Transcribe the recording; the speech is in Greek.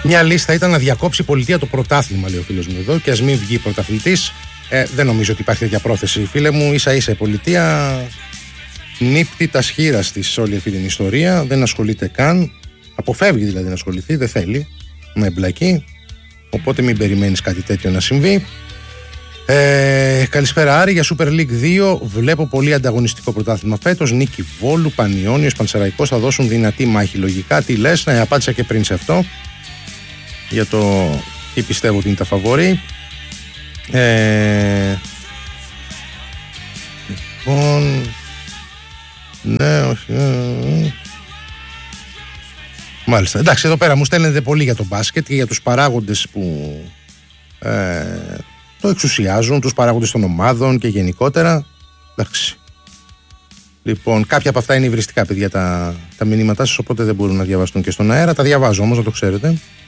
Μια λίστα ήταν να διακόψει η πολιτεία το πρωτάθλημα, λέει ο φίλος μου εδώ, και ας μην βγει πρωταθλητής. Δεν νομίζω ότι υπάρχει τέτοια πρόθεση, φίλε μου. Ίσα-ίσα η πολιτεία νύπτει τα σχήρας της σε όλη αυτή την ιστορία. Δεν ασχολείται καν. Αποφεύγει δηλαδή να ασχοληθεί, δεν θέλει να εμπλακεί. Οπότε μην περιμένεις κάτι τέτοιο να συμβεί. Καλησπέρα Άρη, για Super League 2 βλέπω πολύ ανταγωνιστικό πρωτάθλημα φέτος. Νίκη Βόλου, Πανιώνιος, Πανσεραϊκός θα δώσουν δυνατή μάχη. Λογικά τι λες? Απάντησα και πριν σε αυτό, για το τι πιστεύω ότι είναι τα φαβορί. Λοιπόν, ναι, όχι. Μάλιστα. Εντάξει, εδώ πέρα μου στέλνετε πολύ για το μπάσκετ και για τους παράγοντες που το εξουσιάζουν, τους παράγοντες των ομάδων και γενικότερα. Εντάξει. Λοιπόν, κάποια από αυτά είναι υβριστικά, παιδιά, τα μηνύματά σας, οπότε δεν μπορούν να διαβαστούν και στον αέρα. Τα διαβάζω όμως, να το ξέρετε.